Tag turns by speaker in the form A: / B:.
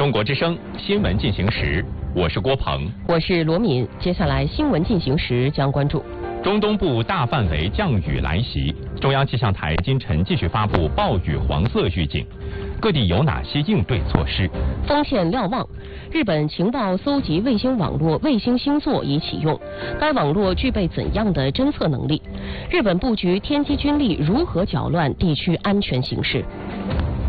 A: 中国之声新闻进行时，我是郭鹏，
B: 我是罗敏。接下来新闻进行时将关注
A: 中东部大范围降雨来袭，中央气象台今晨继续发布暴雨黄色预警，各地有哪些应对措施？
B: 风险瞭望，日本情报搜集卫星网络卫星星座已启用，该网络具备怎样的侦测能力？日本布局天基军力如何搅乱地区安全形势？